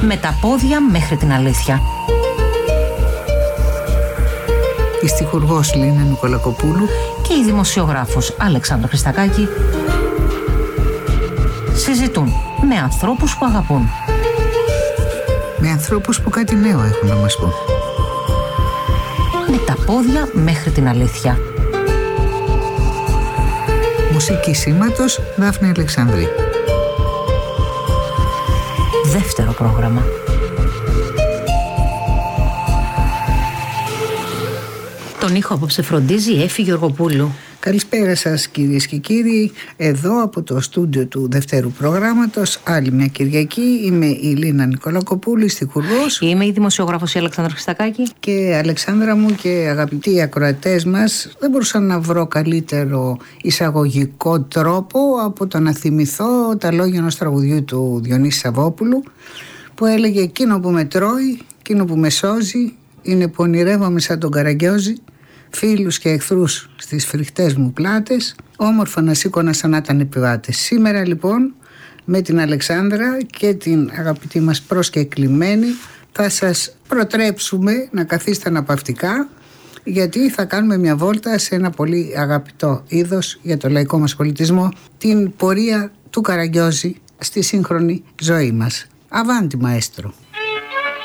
Με τα πόδια μέχρι την αλήθεια. Η στιχουργός Λίνα Νικολακοπούλου Και η δημοσιογράφος Αλεξάνδρα Χριστακάκη συζητούν με ανθρώπους που αγαπούν. Με ανθρώπους που κάτι νέο έχουν να μας πούν. Με τα πόδια μέχρι την αλήθεια. Μουσική σήματος Δάφνη Αλεξανδρή. Δεύτερο πρόγραμμα. Τον ήχο απόψε φροντίζει η Έφη Γεωργοπούλου. Καλησπέρα σας κυρίες και κύριοι, εδώ από το στούντιο του δευτέρου προγράμματος, άλλη μια Κυριακή. Είμαι η Λίνα Νικολακοπούλου, στιχουργός. Είμαι η δημοσιογράφος η Αλεξάνδρα Χριστακάκη. Και Αλεξάνδρα μου και αγαπητοί ακροατές μας, δεν μπορούσα να βρω καλύτερο εισαγωγικό τρόπο από το να θυμηθώ τα λόγια ενός τραγουδιού του Διονύση Σαββόπουλου, που έλεγε: «Εκείνο που με τρώει, εκείνο που με σώζει, είναι που ονειρεύομαι σαν τον Καραγκιόζη, φίλους και εχθρούς στις φρικτές μου πλάτες, όμορφα να σήκωνα σαν να ήταν επιβάτες». Σήμερα λοιπόν με την Αλεξάνδρα και την αγαπητή μας προσκεκλημένη θα σας προτρέψουμε να καθίσετε αναπαυτικά, γιατί θα κάνουμε μια βόλτα σε ένα πολύ αγαπητό είδος για το λαϊκό μας πολιτισμό, την πορεία του Καραγκιόζη στη σύγχρονη ζωή μας. Αβάντι μαέστρο.